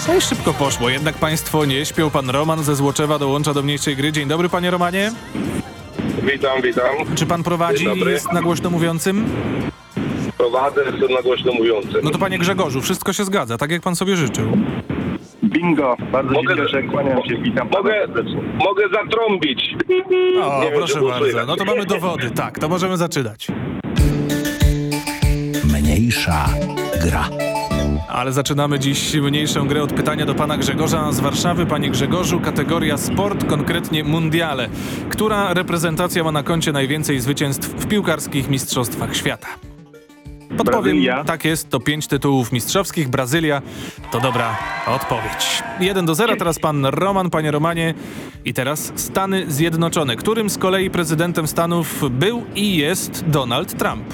No i szybko poszło, jednak państwo nie śpią. Pan Roman ze Złoczewa dołącza do mniejszej gry. Dzień dobry, panie Romanie. Witam. Czy pan prowadzi i jest na głośno mówiącym? Prowadzę, jestem na głośno mówiący. No to panie Grzegorzu, wszystko się zgadza, tak jak pan sobie życzył. Bingo, bardzo dziękuję, kłaniam się, witam pana serdecznie. Mogę zatrąbić. O, Nie wiem, proszę czy było bardzo. słychać. No to mamy dowody, tak, to możemy zaczynać. Mniejsza gra. Ale zaczynamy dziś mniejszą grę od pytania do pana Grzegorza z Warszawy. Panie Grzegorzu, kategoria sport, konkretnie mundiale. Która reprezentacja ma na koncie najwięcej zwycięstw w piłkarskich mistrzostwach świata? Podpowiem, Brazylia. tak jest, to 5 tytułów mistrzowskich. Brazylia to dobra odpowiedź. 1-0, teraz pan Roman, panie Romanie. I teraz Stany Zjednoczone. Którym z kolei prezydentem Stanów był i jest Donald Trump?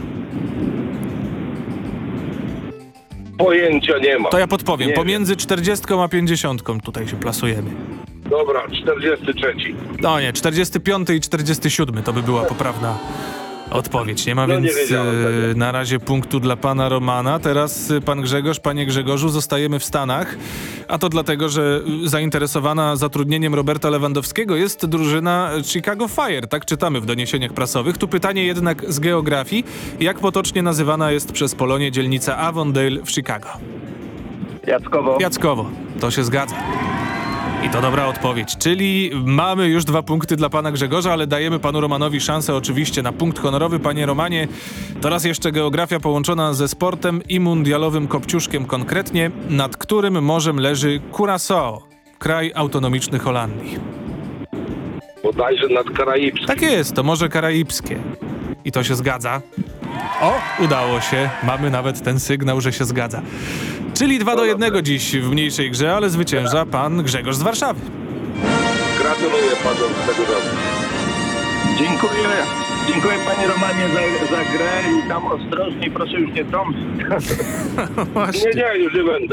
Pojęcia nie ma. To ja podpowiem. Nie Pomiędzy 40 a 50 tutaj się plasujemy. Dobra, 43. No nie, 45 i 47 to by była poprawna odpowiedź. Nie ma No nie więc wiedziałem tego. na razie punktu dla pana Romana. Teraz pan Grzegorz, panie Grzegorzu, zostajemy w Stanach. A to dlatego, że zainteresowana zatrudnieniem Roberta Lewandowskiego jest drużyna Chicago Fire. Tak czytamy w doniesieniach prasowych. Tu pytanie jednak z geografii. Jak potocznie nazywana jest przez Polonię dzielnica Avondale w Chicago? Jackowo. Jackowo. To się zgadza. I to dobra odpowiedź, czyli mamy już 2 punkty dla pana Grzegorza, ale dajemy panu Romanowi szansę oczywiście na punkt honorowy. Panie Romanie, to raz jeszcze geografia połączona ze sportem i mundialowym kopciuszkiem konkretnie, nad którym morzem leży Curaçao, kraj autonomiczny Holandii. Bodajże nad Karaibskim. Tak jest, to Morze Karaibskie. I to się zgadza. O, udało się. Mamy nawet ten sygnał, że się zgadza. Czyli 2-1 dziś w mniejszej grze, ale zwycięża pan Grzegorz z Warszawy. Gratuluję panu tego roku. Dziękuję. Dziękuję panie Romanie za grę i tam ostrożnie, proszę już nie trąbić. Nie, już nie będę.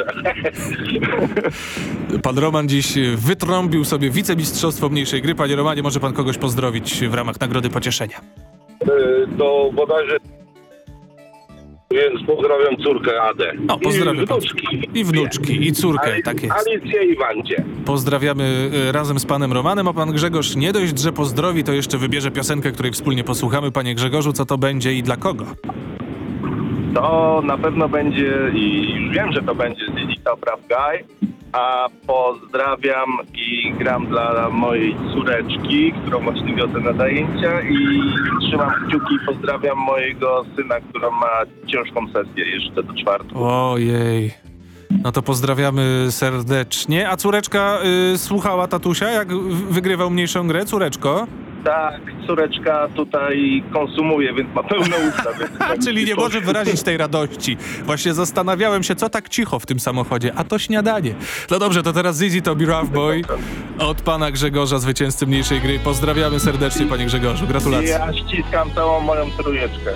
Pan Roman dziś wytrąbił sobie wicemistrzostwo mniejszej gry. Panie Romanie, może pan kogoś pozdrowić w ramach Nagrody Pocieszenia. To bodajże... Więc pozdrawiam córkę Adę. O, pozdrawiam I pan. wnuczki. I wnuczki, i córkę, tak jest. Alicję i Wandzie. Pozdrawiamy razem z panem Romanem, a pan Grzegorz nie dość, że pozdrowi, to jeszcze wybierze piosenkę, której wspólnie posłuchamy. Panie Grzegorzu, co to będzie i dla kogo? To na pewno będzie i już wiem, że to będzie z Digital Praw Guy, a pozdrawiam i gram dla mojej córeczki, którą właśnie wiozę na zajęcia i trzymam kciuki i pozdrawiam mojego syna, który ma ciężką sesję jeszcze do czwartku. Ojej. No to pozdrawiamy serdecznie. A córeczka słuchała tatusia, jak wygrywał mniejszą grę? Córeczko? Tak, córeczka tutaj konsumuje, więc ma pełne usta. Więc Czyli nie może wyrazić tej radości. Właśnie zastanawiałem się, co tak cicho w tym samochodzie, a to śniadanie. No dobrze, to teraz ZZ Top i Rough Boy od pana Grzegorza, zwycięzcy mniejszej gry. Pozdrawiamy serdecznie, panie Grzegorzu. Gratulacje. Ja ściskam całą moją trójeczkę.